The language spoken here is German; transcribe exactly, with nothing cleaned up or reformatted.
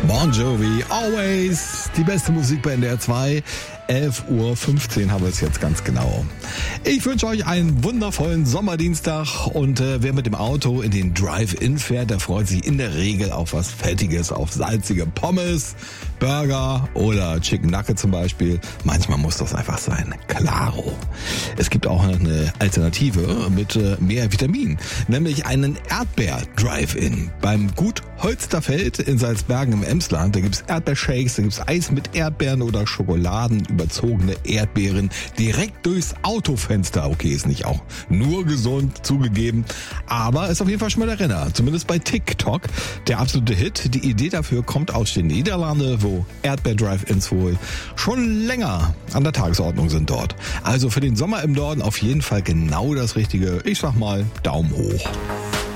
Bon Jovi, Always, die beste Musik bei N D R zwei. elf Uhr fünfzehn haben wir es jetzt ganz genau. Ich wünsche euch einen wundervollen Sommerdienstag und äh, wer mit dem Auto in den Drive-In fährt, der freut sich in der Regel auf was Fettiges, auf salzige Pommes, Burger oder Chicken Nugget zum Beispiel. Manchmal muss das einfach sein. Claro. Es gibt auch eine Alternative mit äh, mehr Vitaminen, nämlich einen Erdbeer-Drive-In. Beim Gut Holsterfeld in Salzbergen im Emsland, da gibt's Erdbeershakes, da gibt's Eis mit Erdbeeren oder Schokoladen, überzogene Erdbeeren direkt durchs Autofenster. Okay, ist nicht auch nur gesund, zugegeben, aber ist auf jeden Fall schon mal der Renner. Zumindest bei TikTok der absolute Hit. Die Idee dafür kommt aus den Niederlanden, wo Erdbeer-Drive-Ins wohl schon länger an der Tagesordnung sind dort. Also für den Sommer im Norden auf jeden Fall genau das Richtige. Ich sag mal Daumen hoch.